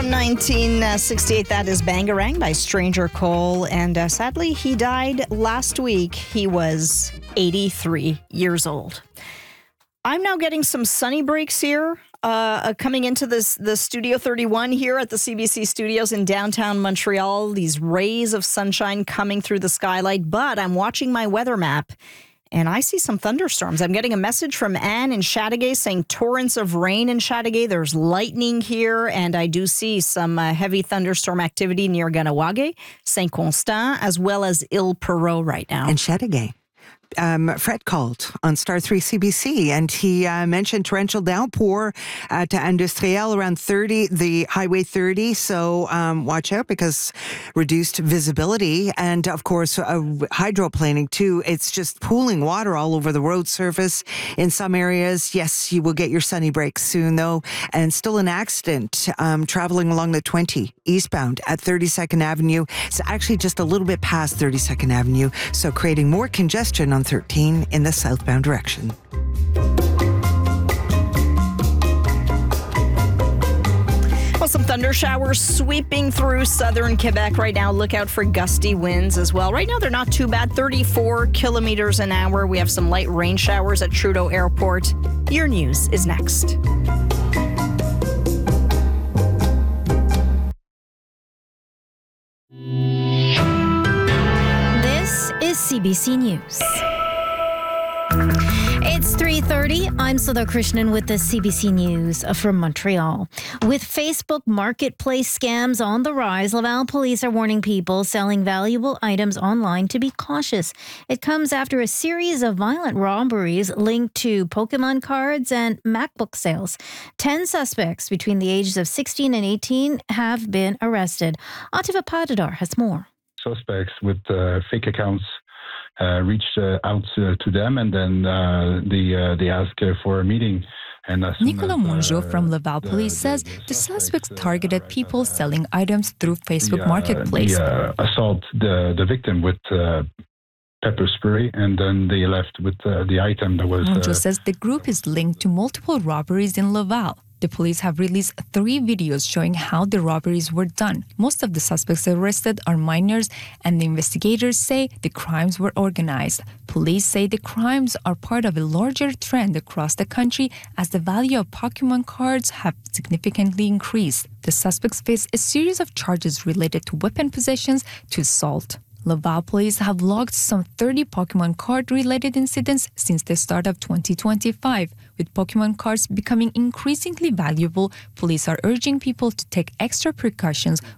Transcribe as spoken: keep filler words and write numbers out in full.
nineteen sixty-eight, that is Bangarang by Stranger Cole. And uh, sadly, he died last week. He was eighty-three years old. I'm now getting some sunny breaks here, uh, coming into this the Studio thirty-one here at the C B C studios in downtown Montreal. These rays of sunshine coming through the skylight, but I'm watching my weather map and I see some thunderstorms. I'm getting a message from Anne in Chateauguay saying torrents of rain in Chateauguay. There's lightning here, and I do see some uh, heavy thunderstorm activity near Ganawage, Saint-Constant, as well as Ile-Perrot right now. And Chateauguay. Um, Fred called on Star three C B C, and he uh, mentioned torrential downpour uh, to Industriel around thirty, the Highway thirty. So um, watch out because reduced visibility, and of course uh, hydroplaning too. It's just pooling water all over the road surface in some areas. Yes, you will get your sunny breaks soon though. And still an accident um, traveling along the twenty eastbound at thirty-second Avenue. It's actually just a little bit past thirty-second Avenue, so creating more congestion on thirteen in the southbound direction. Well, some thunder showers sweeping through southern Quebec right now. Look out for gusty winds as well. Right now, they're not too bad, thirty-four kilometers an hour. We have some light rain showers at Trudeau Airport. Your news is next. This is C B C News. It's three thirty. I'm Sudha Krishnan with the C B C News from Montreal. With Facebook marketplace scams on the rise, Laval police are warning people selling valuable items online to be cautious. It comes after a series of violent robberies linked to Pokemon cards and MacBook sales. Ten suspects between the ages of sixteen and eighteen have been arrested. Ativa Padadar has more. Suspects with uh, fake accounts Uh, reached uh, out uh, to them, and then uh, they, uh, they asked uh, for a meeting. And Nicolas as, uh, Mongeau from Laval Police the, says the, the the suspects suspects, targeted uh, people uh, selling items through Facebook the, uh, Marketplace. They uh, assault the, the victim with uh, pepper spray, and then they left with uh, the item that was... Mongeau Uh, says the group is linked to multiple robberies in Laval. The police have released three videos showing how the robberies were done. Most of the suspects arrested are minors, and the investigators say the crimes were organized. Police say the crimes are part of a larger trend across the country as the value of Pokemon cards have significantly increased. The suspects face a series of charges related to weapon possessions to assault. Laval police have logged some thirty Pokemon card-related incidents since the start of twenty twenty-five. With Pokemon cards becoming increasingly valuable, police are urging people to take extra precautions